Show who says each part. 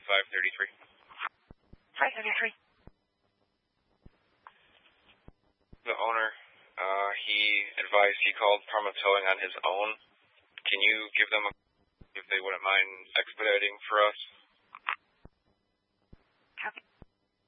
Speaker 1: 533.
Speaker 2: 533.
Speaker 1: The owner, he advised he called Parma Towing on his own. Can you give them if they wouldn't mind expediting for us?